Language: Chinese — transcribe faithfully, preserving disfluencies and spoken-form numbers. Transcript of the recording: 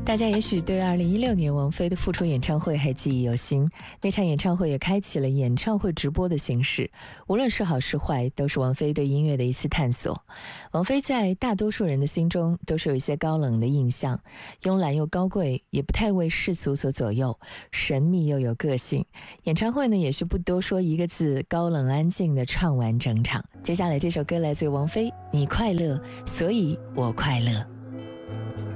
大家也许对二零一六年王菲的复出演唱会还记忆犹新，那场演唱会也开启了演唱会直播的形式，无论是好是坏，都是王菲对音乐的一次探索。王菲在大多数人的心中都是有一些高冷的印象，慵懒又高贵，也不太为世俗所左右，神秘又有个性。演唱会呢，也是不多说一个字，高冷安静的唱完整场。接下来这首歌来自于王菲，你快乐，所以我快乐。